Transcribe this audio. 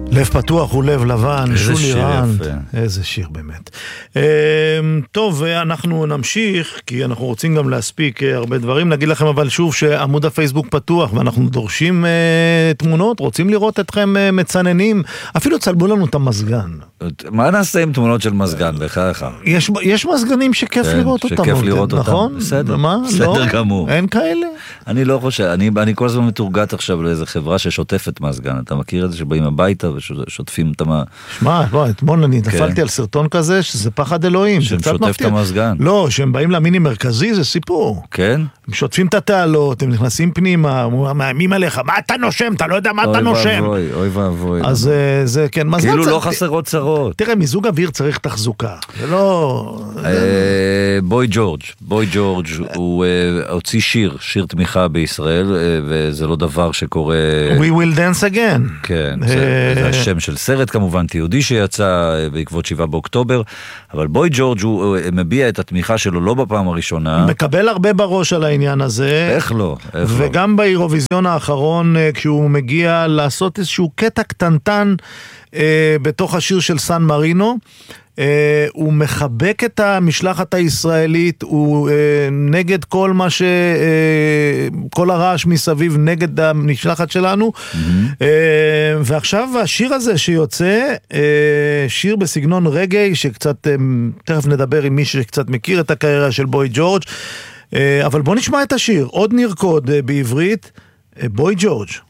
לב פתוח הוא לב לבן, שולי רנד. יפה. איזה שיר באמת. טוב, אנחנו נמשיך, כי אנחנו רוצים גם להספיק הרבה דברים. נגיד לכם אבל שוב שעמוד הפייסבוק פתוח, ואנחנו דורשים תמונות, רוצים לראות אתכם מצננים, אפילו צלבו לנו את המזגן. מה נעשה עם תמונות של מזגן, לך? יש מזגנים שכיף לראות אותם. שכיף לראות אותם. נכון? בסדר. מה? בסדר גמור. אין כאלה? אני לא חושב, אני כל הזמן מתורגת עכשיו לאיזה חברה ששוטפת מזגן. אתה מכיר את זה שבאים הביתה ושוטפים את שמע, לא, אתמול אני נפלתי על סרטון כזה, שזה פחד אלוהים. שהם שוטף את המזגן. לא, שהם באים למיני מרכזי, זה סיפור. כן? הם שוטפים את התעלות, הם נכנסים פנימה, מאיימים עליך, מה אתה נושם? אתה לא יודע מה אתה נושם. אוי ואבוי. אז זה, כן, מזגן. כאילו לא חסרות צרות. תראה, מיזוג אוויר צריך תחזוקה. זה לא... בוי ג'ורג' הוא הוציא שיר תמיכה בישראל, וזה לא דבר שקורה... We will dance again. כן, זה השם של סרט כמובן, תיעודי שיצא בעקבות 7 באוקטובר, אבל בוי ג'ורג' הוא מביע את התמיכה שלו לא בפעם הראשונה. מקבל הרבה בראש על העניין הזה. איך לא? וגם באירוויזיון האחרון, כשהוא מגיע לעשות איזשהו קטע קטנטן בתוך השיר של סן מרינו, הוא מחבק את המשלחת הישראלית, הוא נגד כל מה כל הרעש מסביב נגד המשלחת שלנו, ועכשיו השיר הזה שיוצא, שיר בסגנון רגעי, שקצת, תכף נדבר עם מי שקצת מכיר את הקריירה של בוי ג'ורג', אבל בוא נשמע את השיר, עוד נרקוד בעברית, בוי ג'ורג'.